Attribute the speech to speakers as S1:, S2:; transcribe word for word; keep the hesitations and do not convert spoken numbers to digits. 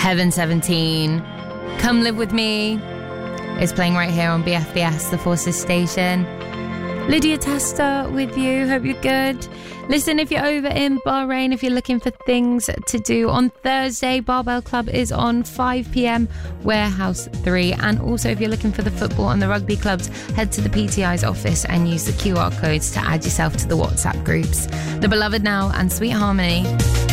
S1: Heaven seventeen. Come Live With Me is playing right here on B F B S, the Forces station. Lydia Testa with you. Hope you're good. Listen, if you're over in Bahrain, if you're looking for things to do on Thursday, Barbell Club is on five p.m, Warehouse three. And also, if you're looking for the football and the rugby clubs, head to the P T I's office and use the Q R codes to add yourself to the WhatsApp groups. The Beloved now and Sweet Harmony.